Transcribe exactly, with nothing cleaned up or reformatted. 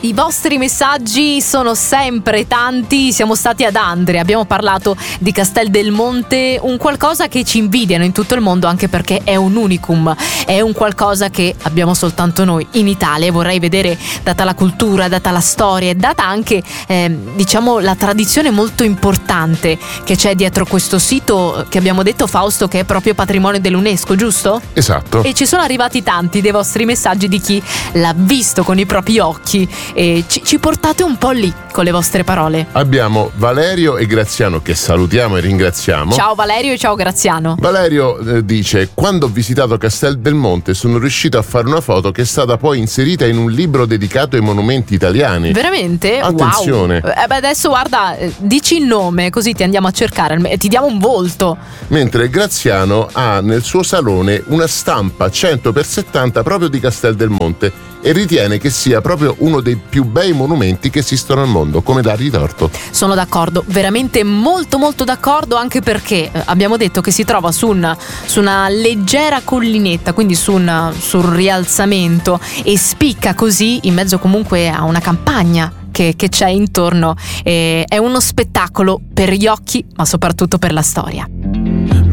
I vostri messaggi sono sempre tanti, siamo stati ad Andria, abbiamo parlato di Castel del Monte, un qualcosa che ci invidiano in tutto il mondo, anche perché è un unicum, è un qualcosa che abbiamo soltanto noi in Italia. Vorrei vedere, data la cultura, data la storia e data anche eh, diciamo la tradizione molto importante che c'è dietro questo sito, che abbiamo detto, Fausto, che è proprio patrimonio dell'UNESCO, giusto? Esatto. E ci sono arrivati tanti dei vostri messaggi di chi l'ha visto con i propri occhi. E ci, ci portate un po' lì con le vostre parole. Abbiamo Valerio e Graziano, che salutiamo e ringraziamo. Ciao Valerio e ciao Graziano. Valerio eh, dice: quando ho visitato Castel del Monte sono riuscito a fare una foto che è stata poi inserita in un libro dedicato ai monumenti italiani. Veramente? Attenzione. Wow. Eh beh, adesso guarda, dici il nome così ti andiamo a cercare e ti diamo un volto. Mentre Graziano ha nel suo salone una stampa cento per settanta proprio di Castel del Monte e ritiene che sia proprio uno dei più bei monumenti che esistono al mondo. Come dargli torto? Sono d'accordo, veramente molto molto d'accordo, anche perché eh, abbiamo detto che si trova su una, su una leggera collinetta, quindi su un, su un rialzamento, e spicca così in mezzo comunque a una campagna che, che c'è intorno. Eh, è uno spettacolo per gli occhi, ma soprattutto per la storia.